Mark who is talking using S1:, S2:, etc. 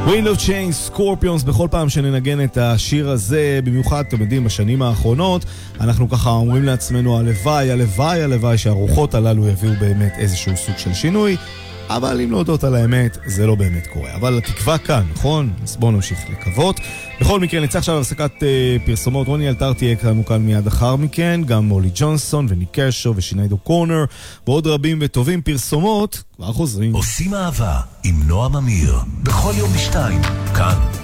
S1: Wind of Change, Scorpions, בכל פעם שננגן את השיר הזה, במיוחד, אתם יודעים, בשנים האחרונות, אנחנו ככה אומרים לעצמנו, הלוואי, הלוואי, הלוואי, שהרוחות הללו יביאו באמת איזשהו סוג של שינוי, אבל אם להודות על האמת, זה לא באמת קורה. אבל התקווה כאן, נכון? אז בואו נמשיך לקוות. בכל מקרה, נצא עכשיו הפסקת פרסומות. רוני אלתר תהיה כאן מיד אחר מכן, גם מולי ג'ונסון וניק קרשו ושיניידו קורנר, ועוד רבים וטובים. פרסומות, כבר חוזרים.
S2: עושים אהבה עם נועם אמיר, בכל יום בשתיים, כאן.